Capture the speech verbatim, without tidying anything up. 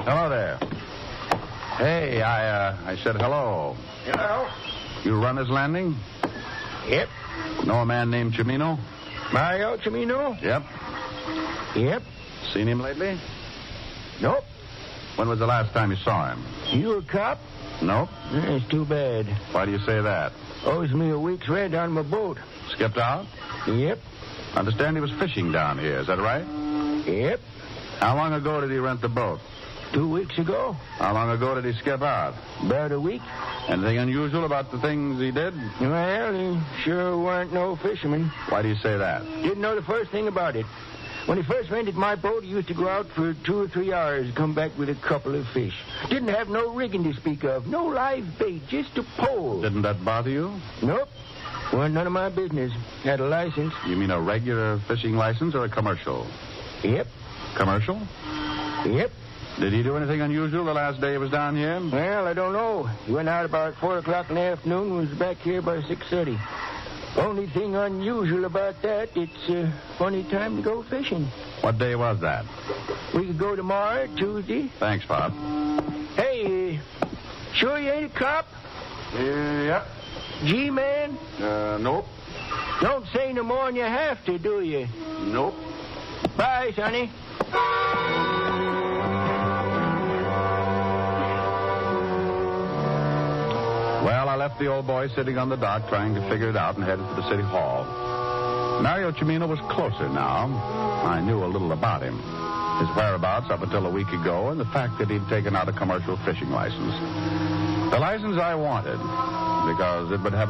Hello there. Hey, I, uh, I said hello. Hello? You run this landing? Yep. Know a man named Chimino? Mario Chimino? Yep. Yep. Seen him lately? Nope. When was the last time you saw him? You a cop? Nope. That's too bad. Why do you say that? Owes me a week's rent on my boat. Skipped out? Yep. Understand he was fishing down here, is that right? Yep. How long ago did he rent the boat? Two weeks ago. How long ago did he skip out? About a week. Anything unusual about the things he did? Well, he sure weren't no fisherman. Why do you say that? Didn't know the first thing about it. When he first rented my boat, he used to go out for two or three hours and come back with a couple of fish. Didn't have no rigging to speak of. No live bait, just a pole. Didn't that bother you? Nope. Wasn't none of my business. Had a license. You mean a regular fishing license or a commercial? Yep. Commercial? Yep. Did he do anything unusual the last day he was down here? Well, I don't know. He went out about four o'clock in the afternoon and was back here by six thirty. Only thing unusual about that, it's a funny time to go fishing. What day was that? We could go tomorrow, Tuesday. Thanks, Pop. Hey, sure you ain't a cop? Uh, yep. G-man? Uh, nope. Don't say no more than you have to, do you? Nope. Bye, Sonny. Well, I left the old boy sitting on the dock trying to figure it out and headed for the city hall. Mario Chimino was closer now. I knew a little about him. His whereabouts up until a week ago and the fact that he'd taken out a commercial fishing license. The license I wanted because it would have